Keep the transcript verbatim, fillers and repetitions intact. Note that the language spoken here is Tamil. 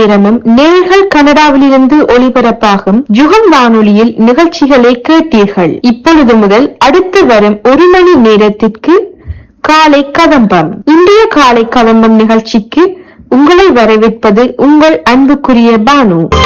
நேரமும் நேர்கள் கனடாவிலிருந்து ஒளிபரப்பாகும் யுகம் வானொலியில் நிகழ்ச்சிகளை கேட்டீர்கள். இப்பொழுது முதல் அடுத்து வரும் ஒரு மணி நேரத்திற்கு காலை கதம்பம். இந்திய காலை கதம்பம் நிகழ்ச்சிக்கு உங்களை வரவேற்பது உங்கள் அன்புக்குரிய பானு.